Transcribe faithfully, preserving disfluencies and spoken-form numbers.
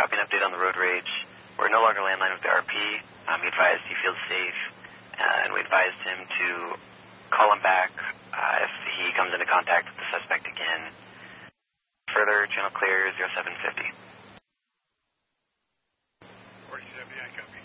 copy an update on the road rage. We're no longer landline with the R P. Um, he advised he feels safe, uh, and we advised him to call him back uh, if he comes into contact with the suspect again. Further, channel clear zero seven fifty. forty-seven, I copy.